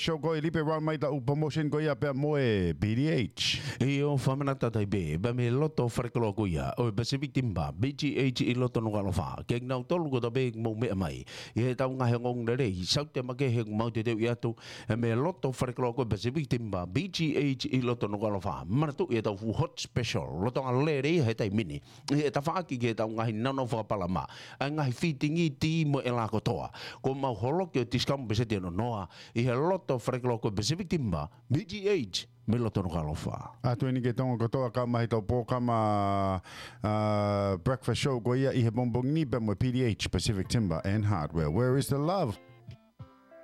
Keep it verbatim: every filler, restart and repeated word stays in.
show ko lipe round mai ta promotion ko ia pe mo e B D H. E o whamanata tai be, ba me loto wharekalo ko ia, o Pacific Timber, B G H i loto no kalofa, ke ngau tolu ko ta be mo me mai. I he tau ngahe ngong nere, i sau te make he mau te teu i atu, e me loto wharekalo ko Pacific Timber, B G H i loto no kalofa, maratu i tau fu hot special, loto ngā lere i he tai mini. I he ta whaaki ke tau ngahi nano whakapalama, a ngahi whitingi ti mo e la kotoa, ko mau holoki o tiskamu pesete no noa, i he loto wharekalo ko Pacific Timber, B G H, me loto no kalofa. A tu ni ke tonga kotoa ka mai tau po kama uh, breakfast show ko ia i he bongbong ni pe mo P D H, Pacific Timber and Hardware. Where is the love?